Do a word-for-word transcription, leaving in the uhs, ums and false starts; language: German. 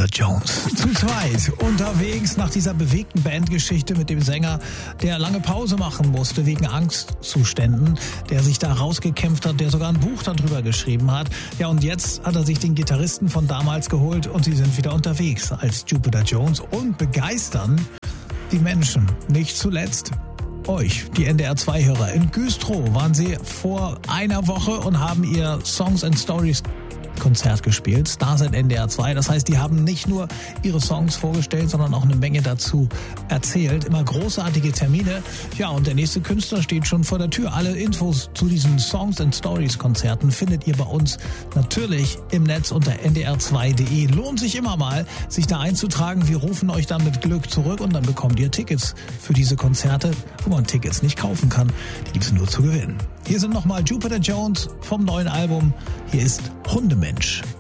Jones. Zu zweit unterwegs nach dieser bewegten Bandgeschichte mit dem Sänger, der lange Pause machen musste wegen Angstzuständen, der sich da rausgekämpft hat, der sogar ein Buch darüber geschrieben hat. Ja, und jetzt hat er sich den Gitarristen von damals geholt und sie sind wieder unterwegs als Jupiter Jones und begeistern die Menschen. Nicht zuletzt euch, die N D R zwei Hörer. In Güstrow waren sie vor einer Woche und haben ihr Songs and Stories Konzert gespielt, Stars at N D R zwei. Das heißt, die haben nicht nur ihre Songs vorgestellt, sondern auch eine Menge dazu erzählt. Immer großartige Termine. Ja, und der nächste Künstler steht schon vor der Tür. Alle Infos zu diesen Songs and Stories Konzerten findet ihr bei uns natürlich im Netz unter n d r zwei punkt d e. Lohnt sich immer mal, sich da einzutragen. Wir rufen euch dann mit Glück zurück und dann bekommt ihr Tickets für diese Konzerte, wo man Tickets nicht kaufen kann. Die gibt es nur zu gewinnen. Hier sind nochmal Jupiter Jones vom neuen Album. Hier ist Hundemensch.